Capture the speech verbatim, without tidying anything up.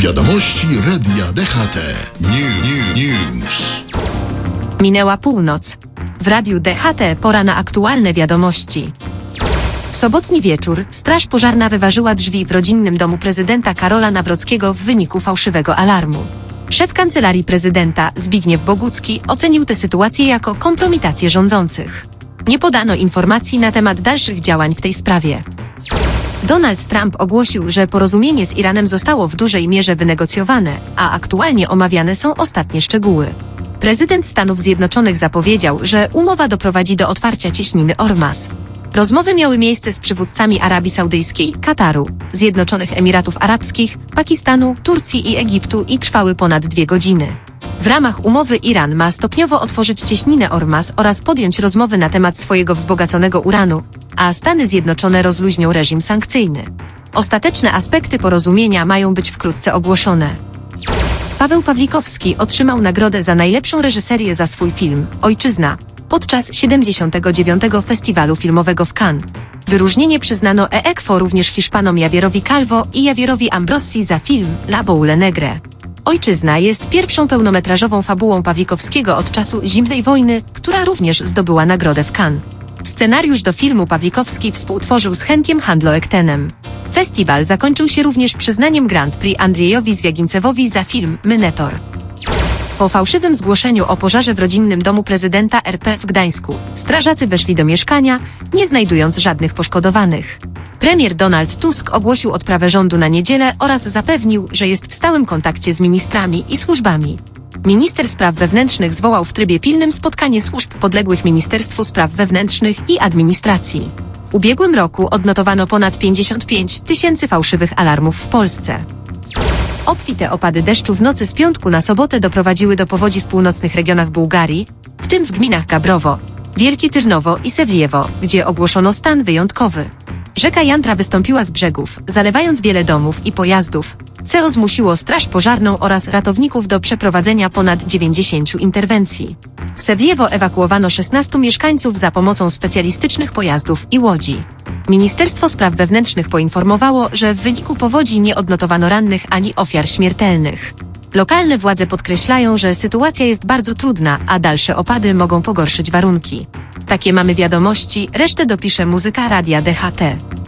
Wiadomości Radia D H T. New, new, news. Minęła północ. W Radiu D H T pora na aktualne wiadomości. W sobotni wieczór straż pożarna wyważyła drzwi w rodzinnym domu prezydenta Karola Nawrockiego w wyniku fałszywego alarmu. Szef Kancelarii Prezydenta Zbigniew Bogucki ocenił tę sytuację jako kompromitację rządzących. Nie podano informacji na temat dalszych działań w tej sprawie. Donald Trump ogłosił, że porozumienie z Iranem zostało w dużej mierze wynegocjowane, a aktualnie omawiane są ostatnie szczegóły. Prezydent Stanów Zjednoczonych zapowiedział, że umowa doprowadzi do otwarcia cieśniny Ormas. Rozmowy miały miejsce z przywódcami Arabii Saudyjskiej, Kataru, Zjednoczonych Emiratów Arabskich, Pakistanu, Turcji i Egiptu i trwały ponad dwie godziny. W ramach umowy Iran ma stopniowo otworzyć cieśninę Ormas oraz podjąć rozmowy na temat swojego wzbogaconego uranu, a Stany Zjednoczone rozluźnią reżim sankcyjny. Ostateczne aspekty porozumienia mają być wkrótce ogłoszone. Paweł Pawlikowski otrzymał nagrodę za najlepszą reżyserię za swój film „Ojczyzna” podczas siedemdziesiątego dziewiątego Festiwalu Filmowego w Cannes. Wyróżnienie przyznano e equo również Hiszpanom Javierowi Calvo i Javierowi Ambrossi za film La Boule Negre. Ojczyzna jest pierwszą pełnometrażową fabułą Pawlikowskiego od czasu zimnej wojny, która również zdobyła nagrodę w Cannes. Scenariusz do filmu Pawlikowski współtworzył z Henkiem Handlo-Ektenem. Festiwal zakończył się również przyznaniem Grand Prix Andrzejowi Zwiagincewowi za film Mynetor. Po fałszywym zgłoszeniu o pożarze w rodzinnym domu prezydenta R P w Gdańsku, strażacy weszli do mieszkania, nie znajdując żadnych poszkodowanych. Premier Donald Tusk ogłosił odprawę rządu na niedzielę oraz zapewnił, że jest w stałym kontakcie z ministrami i służbami. Minister Spraw Wewnętrznych zwołał w trybie pilnym spotkanie służb podległych Ministerstwu Spraw Wewnętrznych i Administracji. W ubiegłym roku odnotowano ponad pięćdziesiąt pięć tysięcy fałszywych alarmów w Polsce. Obfite opady deszczu w nocy z piątku na sobotę doprowadziły do powodzi w północnych regionach Bułgarii, w tym w gminach Gabrowo, Wielkie Tyrnowo i Sewlijewo, gdzie ogłoszono stan wyjątkowy. Rzeka Jantra wystąpiła z brzegów, zalewając wiele domów i pojazdów, co zmusiło straż pożarną oraz ratowników do przeprowadzenia ponad dziewięćdziesięciu interwencji. W Sewlijewo ewakuowano szesnastu mieszkańców za pomocą specjalistycznych pojazdów i łodzi. Ministerstwo Spraw Wewnętrznych poinformowało, że w wyniku powodzi nie odnotowano rannych ani ofiar śmiertelnych. Lokalne władze podkreślają, że sytuacja jest bardzo trudna, a dalsze opady mogą pogorszyć warunki. Takie mamy wiadomości, resztę dopisze muzyka Radia D H T.